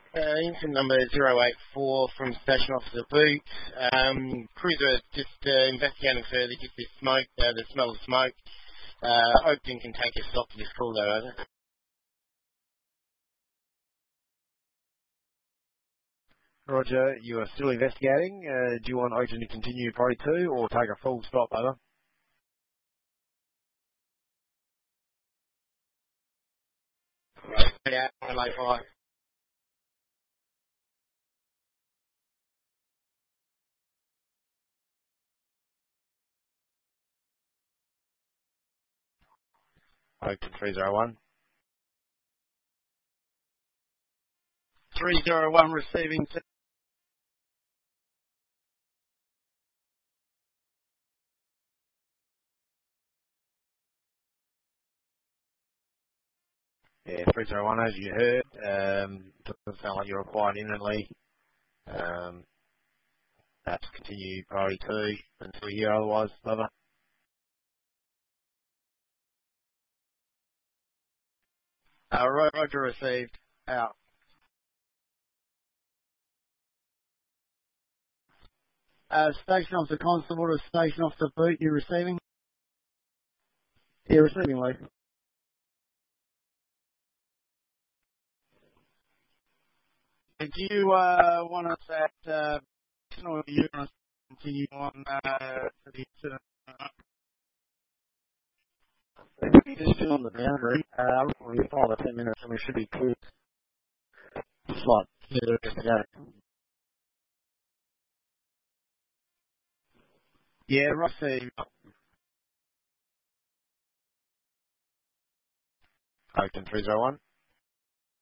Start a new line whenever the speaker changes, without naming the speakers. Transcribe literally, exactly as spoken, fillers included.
Uh, incident number zero eight four from Station Officer Boot. Um, cruiser just uh, investigating further, just this smoke, uh, the smell of smoke. Uh, opening container stop to this call though, over.
Roger, you are still investigating. Uh, do you want Ocean to continue priority two or take a full stop, over?
Yeah, L A five.
Ocean three zero one.
three zero one receiving.
Yeah, three zero one, as you heard. Um, doesn't sound like you're required imminently. Um, perhaps continue priority two until we hear otherwise, over.
Uh, Roger received. Out. Uh, Station Officer Constable to Station Officer Boot, you receiving? Yeah, receiving, Lee. Did you uh, want us at, uh, or do you want us to continue on uh, to the incident? Just still on the boundary. Uh, we've followed ten minutes and we should be clear. Slot. Yeah, yeah, Rossi.
Ocean three zero one.